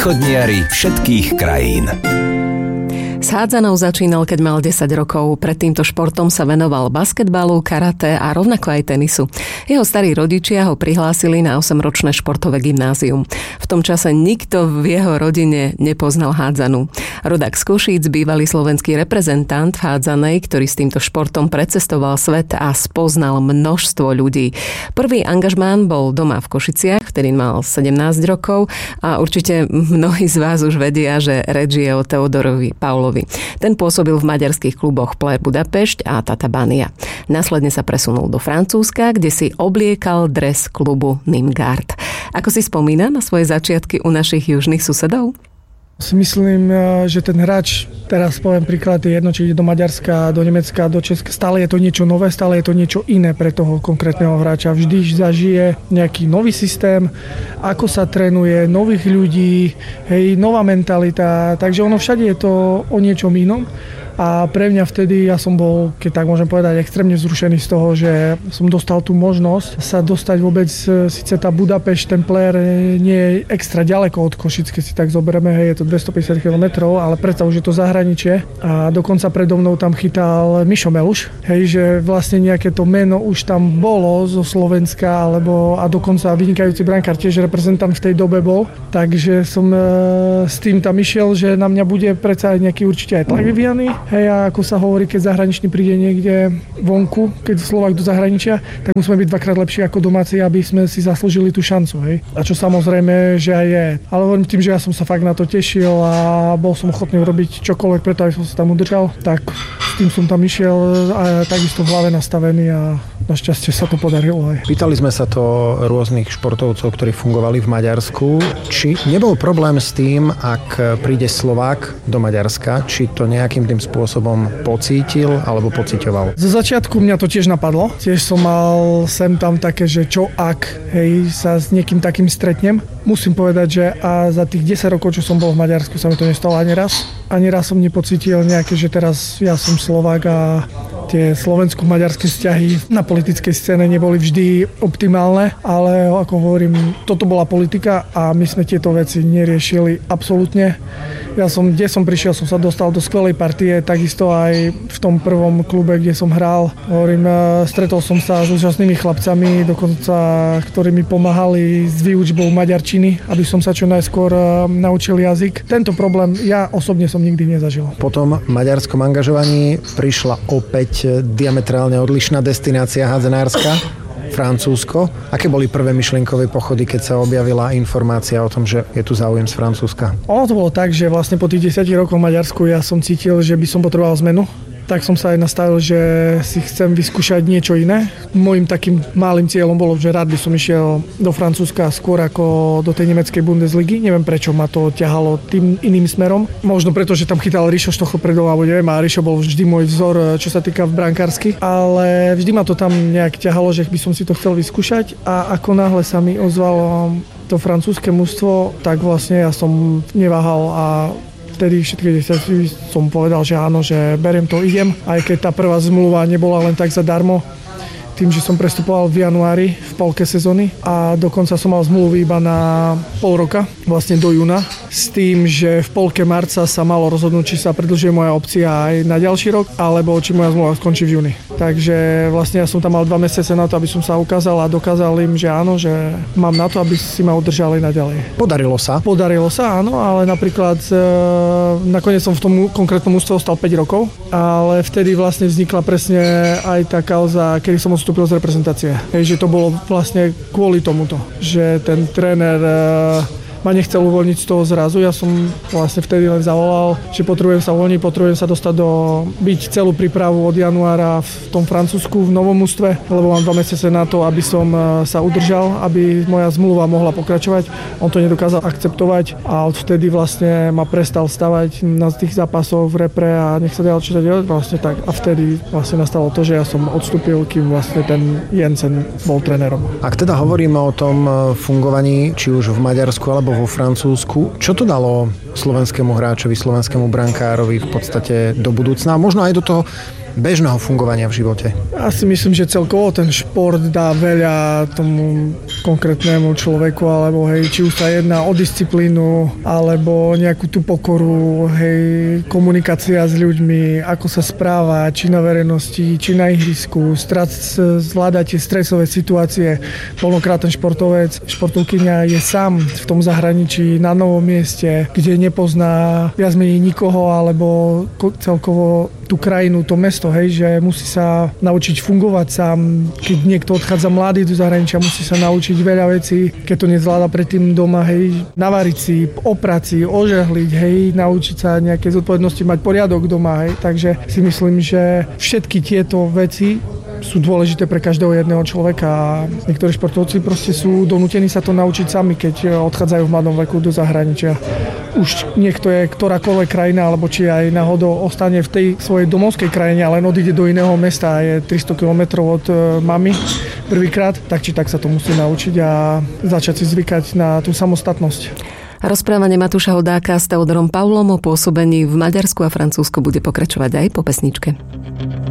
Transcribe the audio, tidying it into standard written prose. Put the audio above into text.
Východniari všetkých krajín. S hádzanou začínal, keď mal 10 rokov. Pred týmto športom sa venoval basketbalu, karate a rovnako aj tenisu. Jeho starí rodičia ho prihlásili na 8-ročné športové gymnázium. V tom čase nikto v jeho rodine nepoznal hádzanú. Rodák z Košíc, bývalý slovenský reprezentant v hádzanej, ktorý s týmto športom precestoval svet a spoznal množstvo ľudí. Prvý angažmán bol doma v Košiciach, vtedy mal 17 rokov a určite mnohí z vás už vedia, že reč je o Teodorovi Paulovi. Ten pôsobil v maďarských kluboch Player Budapešť a Tata Bania. Následne sa presunul do Francúzska, kde si obliekal dres klubu Nîmes Gard. Ako si spomína na svoje začiatky u našich južných susedov? Si myslím, že ten hráč, teraz poviem príklad, je jedno, či ide do Maďarska, do Nemecka, do Česka, stále je to niečo nové, stále je to niečo iné pre toho konkrétneho hráča. Vždy zažije nejaký nový systém, ako sa trénuje, nových ľudí, hej, nová mentalita, takže ono všade je to o niečom inom. A pre mňa vtedy, ja som bol, keď tak môžem povedať, extrémne vzrušený z toho, že som dostal tú možnosť sa dostať vôbec, síce tá Budapešť, ten Player nie je extra ďaleko od Košic, keď si tak zoberieme, hej, je to 250 km, ale predsa už je to zahraničie a dokonca predo mnou tam chytal Mišo Meluš, hej, že vlastne nejaké to meno už tam bolo zo Slovenska, alebo a dokonca vynikajúci brankár, tiež reprezentant v tej dobe bol, takže som s tým tam išiel, že na mňa bude predsa aj nejaký určite aj tlak vyvíjaný. Hej, a ako sa hovorí, keď zahraničný príde niekde vonku, keď Slovák do zahraničia, tak musíme byť dvakrát lepší ako domáci, aby sme si zaslúžili tú šancu. Hej. A čo samozrejme, že aj je. Ale hovorím tým, že ja som sa fakt na to tešil a bol som ochotný urobiť čokoľvek preto, aby som sa tam udržal, tak s tým som tam išiel a takisto v hlave nastavený a našťastie sa to podarilo. Aj. Pýtali sme sa to rôznych športovcov, ktorí fungovali v Maďarsku, či nebol problém s tým, ak príde Slovák do Maďarska, či to nejakým tým spôsobom pocítil alebo pociťoval? Zo začiatku mňa to tiež napadlo. Tiež som mal sem tam také, že čo ak, hej, sa s niekým takým stretnem. Musím povedať, že a za tých 10 rokov, čo som bol v Maďarsku, sa mi to nestalo ani raz. Ani raz som nepocítil nejaké, že teraz ja som Slovák a tie slovensko-maďarské vzťahy na politickej scéne neboli vždy optimálne, ale ako hovorím, toto bola politika a my sme tieto veci neriešili absolútne. Ja som, kde som prišiel, som sa dostal do skvelej partie, takisto aj v tom prvom klube, kde som hral. Hovorím, stretol som sa s úžasnými chlapcami, dokonca, ktorí mi pomáhali s výučbou maďarčiny, aby som sa čo najskôr naučil jazyk. Tento problém ja osobne som nikdy nezažil. Po tom maďarskom angažovaní prišla opäť diametrálne odlišná destinácia hádzanárska. Francúzsko. Aké boli prvé myšlienkové pochody, keď sa objavila informácia o tom, že je tu záujem z Francúzska? Ono to bolo tak, že vlastne po tých 10 rokoch v Maďarsku ja som cítil, že by som potreboval zmenu. Tak som sa aj nastavil, že si chcem vyskúšať niečo iné. Mojím takým malým cieľom bolo, že rád by som išiel do Francúzska skôr ako do tej nemeckej Bundesligy. Neviem, prečo ma to ťahalo tým iným smerom. Možno preto, že tam chytal Rišo Stochopredov, alebo neviem, a Rišo bol vždy môj vzor, čo sa týka brankársky. Ale vždy ma to tam nejak ťahalo, že by som si to chcel vyskúšať. A ako náhle sa mi ozvalo to francúzske mužstvo, tak vlastne ja som neváhal a vtedy všetky som povedal, že áno, že beriem to, idem. Aj keď tá prvá zmluva nebola len tak zadarmo, tým, že som prestupoval v januári v polke sezóny a dokonca som mal zmluvu iba na pol roka, vlastne do júna, s tým, že v polke marca sa malo rozhodnúť, či sa predĺžuje moja opcia aj na ďalší rok, alebo či moja zmluva skončí v júni. Takže vlastne ja som tam mal 2 mesiace na to, aby som sa ukázal a dokázal im, že áno, že mám na to, aby si ma udržali naďalej. Podarilo sa? Podarilo sa, áno, ale napríklad nakoniec som v tom konkrétnom ústve ostal 5 rokov, ale vtedy vlastne vznikla presne aj tá kauza, kedy som odstúpil z reprezentácie. Že to bolo vlastne kvôli tomuto, že ten tréner ma nechcel uvoľniť z toho zrazu. Ja som vlastne vtedy len zavolal, že potrebujem sa uvoľniť, potrebujem sa dostať byť celú prípravu od januára v tom Francúzsku v novom ústve, lebo mám 2 mesiace na to, aby som sa udržal, aby moja zmluva mohla pokračovať. On to nedokázal akceptovať a odvtedy vlastne ma prestal stavať na tých zápasoch v repre a nech sa ďalej čo ďalej vlastne tak. A vtedy vlastne nastalo to, že ja som odstúpil, kým vlastne ten Jensen bol trénerom. Ak teda hovoríme o tom fungovaní, či už v Maďarsku alebo vo Francúzsku, čo to dalo slovenskému hráčovi, slovenskému brankárovi v podstate do budúcna a možno aj do toho bežného fungovania v živote? Ja si myslím, že celkovo ten šport dá veľa tomu konkrétnemu človeku, alebo hej, či už sa jedná o disciplínu, alebo nejakú tú pokoru, hej, komunikácia s ľuďmi, ako sa správa, či na verejnosti, či na ihrisku, zvládať tie stresové situácie. Plnokrát ten športovkyňa je sám v tom zahraničí, na novom mieste, kde nepozná viac menej nikoho, alebo celkovo tú krajinu, to mesto, hej, že musí sa naučiť fungovať sám. Keď niekto odchádza mladý do zahraničia, musí sa naučiť veľa vecí, keď to nezvláda predtým doma, hej, navariť si, oprať si, ožehliť, hej, naučiť sa nejaké zodpovednosti, mať poriadok doma, hej. Takže si myslím, že všetky tieto veci sú dôležité pre každého jedného človeka a niektorí športovci proste sú donútení sa to naučiť sami, keď odchádzajú v mladom veku do zahraničia. Už niekto je ktorákoľvek krajina, alebo či aj náhodou ostane v tej svojej domovskej krajine, ale odíde do iného mesta a je 300 km od mamy prvýkrát, tak či tak sa to musí naučiť a začať si zvykať na tú samostatnosť. Rozprávanie Matúša Hodáka s Teodorom Pavlom o pôsobení v Maďarsku a Francúzsku bude pokračovať aj po pesničke.